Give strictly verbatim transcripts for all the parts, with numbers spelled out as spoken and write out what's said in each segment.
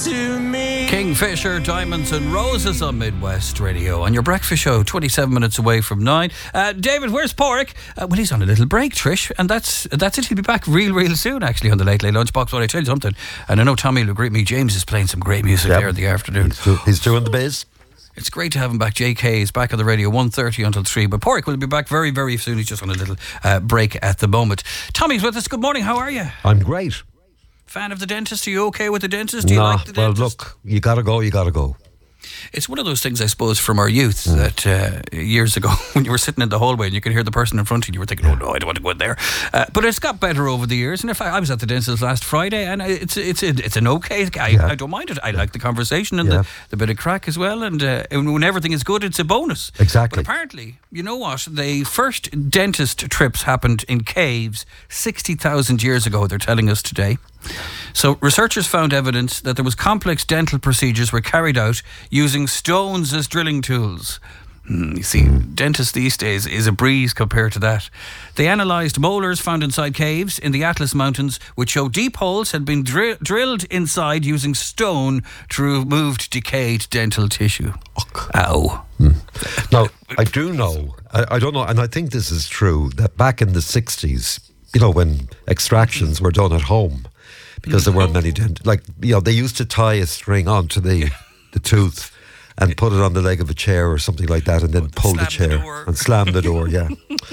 to me. Kingfisher, Diamonds and Roses on Midwest Radio. On your breakfast show, twenty-seven minutes away from nine. Uh, David, where's Porrick? Uh, well, he's on a little break, Trish, and that's that's it. He'll be back real, real soon, actually, on the Late Late Lunchbox. Well, I tell you something, and I know Tommy will agree with me, James is playing some great music yep. there in the afternoon. He's, do, he's doing the biz. It's great to have him back. J K is back on the radio one thirty until three, but Porrick will be back very, very soon. He's just on a little uh, break at the moment. Tommy's with us. Good morning. How are you? I'm great. Fan of the dentist? Are you okay with the dentist? Do you nah, like the well, dentist? look, you gotta go, you gotta go. It's one of those things, I suppose, from our youth mm. that uh, years ago, when you were sitting in the hallway and you could hear the person in front of you, you were thinking, oh no, I don't want to go in there. Uh, but it's got better over the years. And in fact, I was at the dentist last Friday, and it's it's it's an okay. I, yeah. I don't mind it. I like the conversation and yeah. the, the bit of crack as well. And, uh, and when everything is good, it's a bonus. Exactly. But apparently, you know what? The first dentist trips happened in caves sixty thousand years ago, they're telling us today. So researchers found evidence that there was complex dental procedures were carried out using stones as drilling tools. Mm, you see, mm. dentists these days is a breeze compared to that. They analysed molars found inside caves in the Atlas Mountains, which show deep holes had been dri- drilled inside using stone to remove decayed dental tissue. Oh. Ow. Mm. Now, I do know, I, I don't know, and I think this is true, that back in the sixties, you know, when extractions were done at home, because there weren't many dent, like, you know, they used to tie a string onto the the tooth and put it on the leg of a chair or something like that, and then pull the chair the and slam the door. Yeah.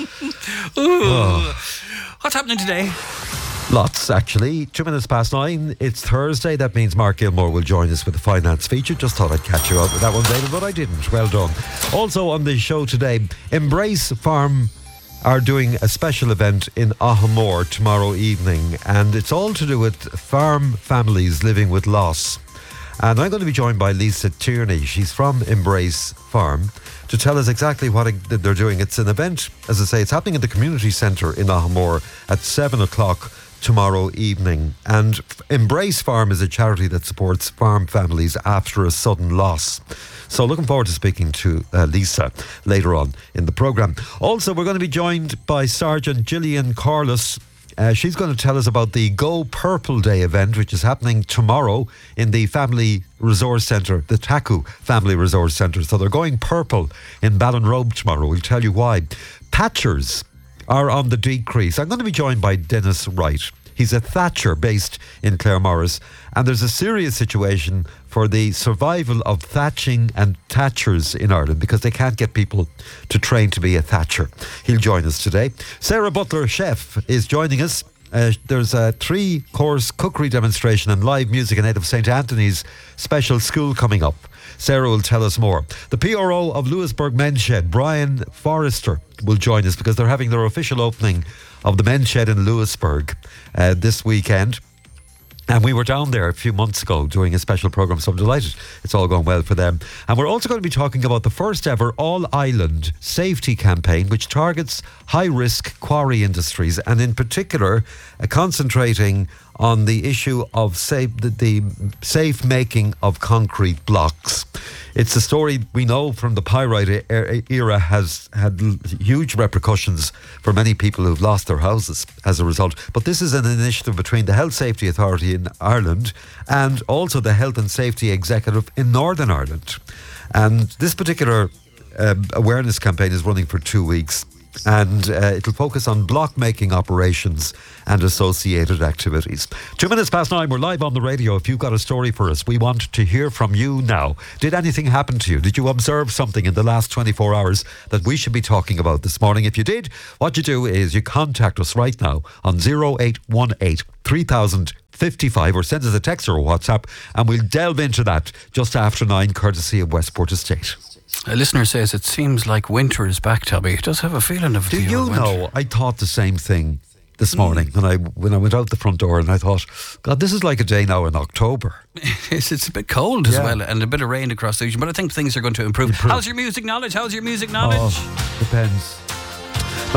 oh. What's happening today? Lots, actually. Two minutes past nine. It's Thursday. That means Mark Gilmore will join us with the finance feature. Just thought I'd catch you up with that one, David, but I didn't. Well done. Also on the show today, Embrace Farm are doing a special event in Ahamore tomorrow evening, and it's all to do with farm families living with loss. And I'm going to be joined by Lisa Tierney. She's from Embrace Farm to tell us exactly what they're doing. It's an event, as I say, it's happening at the community centre in Ahamore at seven o'clock tomorrow evening. And Embrace Farm is a charity that supports farm families after a sudden loss. So looking forward to speaking to uh, Lisa later on in the programme. Also, we're going to be joined by Sergeant Gillian Corliss. Uh, she's going to tell us about the Go Purple Day event, which is happening tomorrow in the Family Resource Centre, the Taku Family Resource Centre. So they're going purple in Ballinrobe tomorrow. We'll tell you why. Thatchers are on the decrease. I'm going to be joined by Dennis Wright. He's a thatcher based in Claremorris, and there's a serious situation for the survival of thatching and thatchers in Ireland because they can't get people to train to be a thatcher. He'll join us today. Sarah Butler, chef, is joining us. Uh, there's a three-course cookery demonstration and live music in aid of Saint Anthony's special school coming up. Sarah will tell us more. The P R O of Lewisburg Men's Shed, Brian Forrester, will join us because they're having their official opening of the Men's Shed in Lewisburg uh, this weekend. And we were down there a few months ago doing a special programme, so I'm delighted it's all going well for them. And we're also going to be talking about the first ever all-island safety campaign, which targets high-risk quarry industries, and in particular uh, concentrating on the issue of safe, the, the safe making of concrete blocks. It's a story we know from the pyrite era has had huge repercussions for many people who've lost their houses as a result. But this is an initiative between the Health Safety Authority in Ireland and also the Health and Safety Executive in Northern Ireland. And this particular um, awareness campaign is running for two weeks. And uh, it'll focus on block making operations and associated activities. Two minutes past nine, we're live on the radio. If you've got a story for us, we want to hear from you now. Did anything happen to you? Did you observe something in the last twenty-four hours that we should be talking about this morning? If you did, what you do is you contact us right now on oh eight one eight, three thousand fifty-five or send us a text or a WhatsApp, and we'll delve into that just after nine, courtesy of Westport Estate. A listener says it seems like winter is back, Tommy. It does have a feeling of. Do you know? I thought the same thing this morning mm. when I when I went out the front door, and I thought, God, this is like a day now in October. it's, it's a bit cold as yeah. well, and a bit of rain across the region. But I think things are going to improve. improve. How's your music knowledge? How's your music knowledge? Oh, depends. No,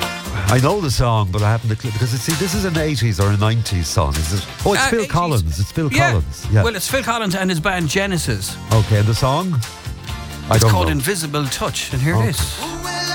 I know the song, but I haven't the clip because see, this is an eighties or a nineties song, is it? Oh, it's uh, Phil eighties. Collins. It's Phil yeah. Collins. Yeah. Well, it's Phil Collins and his band Genesis. Okay, and the song? It's called know. Invisible Touch, and here oh. it is.